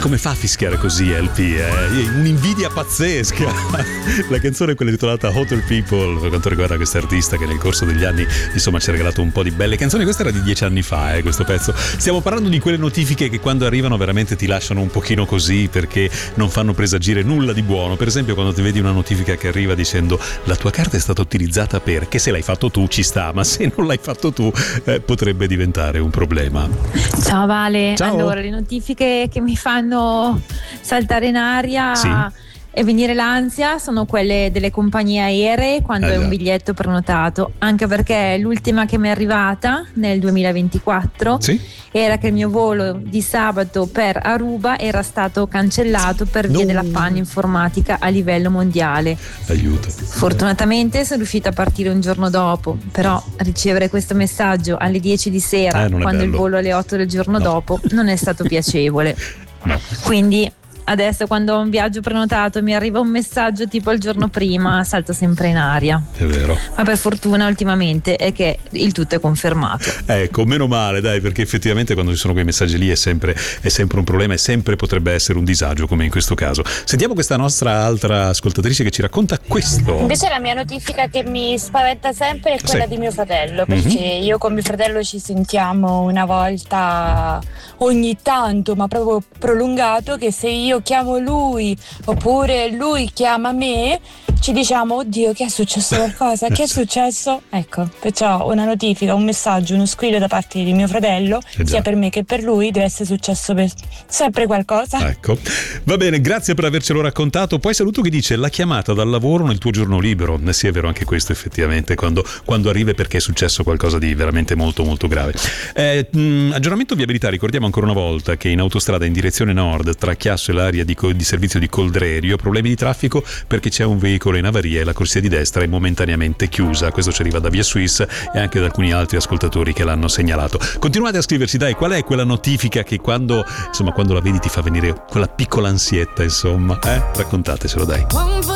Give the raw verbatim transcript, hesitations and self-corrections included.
come fa a fischiare così L P? Eh? Un'invidia pazzesca. La canzone è quella titolata Hotter People, per quanto riguarda questa artista che nel corso degli anni insomma ci ha regalato un po' di belle canzoni. Questa era di dieci anni fa, eh, questo pezzo. Stiamo parlando di quelle notifiche che quando arrivano veramente ti lasciano un pochino così, perché non fanno presagire nulla di buono. Per esempio quando ti vedi una notifica che arriva dicendo la tua carta è stata utilizzata per, che se l'hai fatto tu ci sta, ma se non l'hai fatto tu eh, potrebbe diventare un problema. Ciao Vale. Ciao. Allora, le notifiche che mi fanno saltare in aria Sì. e venire l'ansia sono quelle delle compagnie aeree quando Eh è un già. biglietto prenotato, anche perché l'ultima che mi è arrivata nel duemilaventiquattro Sì? era che il mio volo di sabato per Aruba era stato cancellato per via No. della panne informatica a livello mondiale. Aiuto. Fortunatamente sono riuscita a partire un giorno dopo, però ricevere questo messaggio alle dieci di sera Eh, non è quando il bello. volo alle otto del giorno No. dopo non è stato piacevole. No. Quindi adesso quando ho un viaggio prenotato e mi arriva un messaggio tipo il giorno prima, salto sempre in aria. È vero. Ma per fortuna ultimamente è che il tutto è confermato. Ecco, meno male, dai, perché effettivamente quando ci sono quei messaggi lì è sempre, è sempre un problema e sempre potrebbe essere un disagio, come in questo caso. Sentiamo questa nostra altra ascoltatrice che ci racconta questo. Invece la mia notifica che mi spaventa sempre è quella Sì. di mio fratello, perché Mhm. io con mio fratello ci sentiamo una volta ogni tanto, ma proprio prolungato, che se io chiamo lui oppure lui chiama me ci diciamo oddio che è successo qualcosa, che è successo? Ecco, perciò una notifica, un messaggio, uno squillo da parte di mio fratello, Eh già. sia per me che per lui, deve essere successo per sempre qualcosa. Ecco, va bene, grazie per avercelo raccontato. Poi saluto chi dice la chiamata dal lavoro nel tuo giorno libero. Eh sì, è vero anche questo effettivamente, quando, quando arriva perché è successo qualcosa di veramente molto molto grave. Eh, mh, aggiornamento viabilità, ricordiamo ancora una volta che in autostrada in direzione nord tra Chiasso e l'area di, di servizio di Coldrerio problemi di traffico perché c'è un veicolo in avaria e la corsia di destra è momentaneamente chiusa. Questo ci arriva da Via Suisse e anche da alcuni altri ascoltatori che l'hanno segnalato. Continuate a scriverci, dai, qual è quella notifica che quando insomma quando la vedi ti fa venire quella piccola ansietta, insomma, eh? Raccontatecelo, dai.